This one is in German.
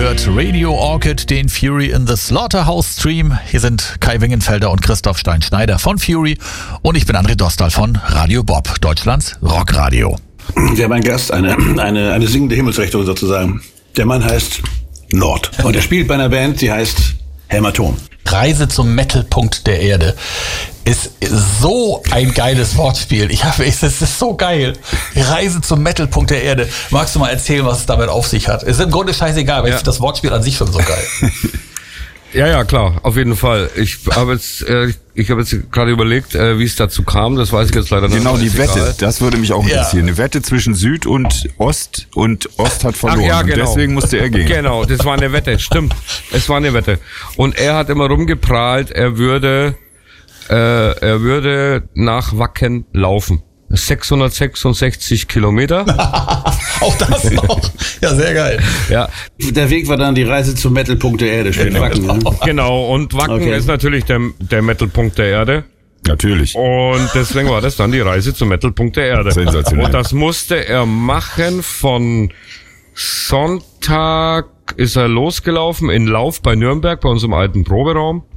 hört Radio Orchid, den Fury in the Slaughterhouse Stream. Hier sind Kai Wingenfelder und Christoph Stein-Schneider von Fury und ich bin André Dostal von Radio Bob, Deutschlands Rockradio. Wir haben einen Gast, eine singende Himmelsrichtung sozusagen. Der Mann heißt Nord und er spielt bei einer Band, die heißt Hämatom. Reise zum Metal-Punkt der Erde ist so ein geiles Wortspiel. Es ist so geil. Reise zum Metal-Punkt der Erde. Magst du mal erzählen, was es damit auf sich hat? Ist im Grunde scheißegal, weil ich das Wortspiel an sich schon so geil. Ja, klar, auf jeden Fall. Ich habe jetzt gerade überlegt, wie es dazu kam. Das weiß ich jetzt leider nicht. Genau, die Wette. Das würde mich auch interessieren. Eine Wette zwischen Süd und Ost hat verloren. Ach ja, genau. Und deswegen musste er gehen. Genau, das war eine Wette. Stimmt. Es war eine Wette. Und er hat immer rumgeprahlt, er würde nach Wacken laufen. 666 Kilometer. Auch das noch. Ja, sehr geil. Ja. Der Weg war dann die Reise zum Metal-Punkt der Erde. Schön Wacken. Ne? Genau, und Wacken ist natürlich der Metal-Punkt der Erde. Natürlich. Und deswegen war das dann die Reise zum Metal-Punkt der Erde. Sensationell. Und das musste er machen von Sonntag ist er losgelaufen in Lauf bei Nürnberg, bei unserem alten Proberaum.